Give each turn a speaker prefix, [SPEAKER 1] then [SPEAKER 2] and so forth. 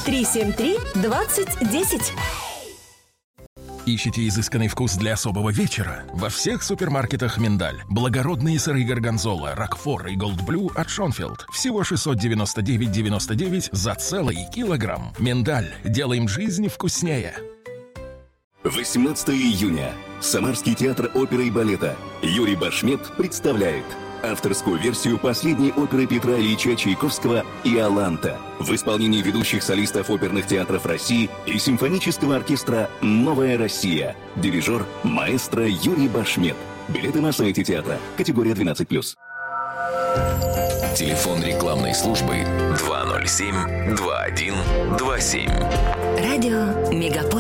[SPEAKER 1] 373-2010.
[SPEAKER 2] Ищите изысканный вкус для особого вечера? Во всех супермаркетах «Миндаль». Благородные сыры горгонзола, рокфор и голдблю от Шонфелд. Всего 699,99 за целый килограмм. «Миндаль». Делаем жизнь вкуснее.
[SPEAKER 3] 18 июня. Самарский театр оперы и балета Юрий Башмет представляет авторскую версию последней оперы Петра Ильича Чайковского «Иоланта» в исполнении ведущих солистов оперных театров России и симфонического оркестра «Новая Россия». Дирижер маэстро Юрий Башмет. Билеты на сайте театра. Категория 12+.
[SPEAKER 4] Телефон рекламной службы 207-2127.
[SPEAKER 1] Радио Мегаполис.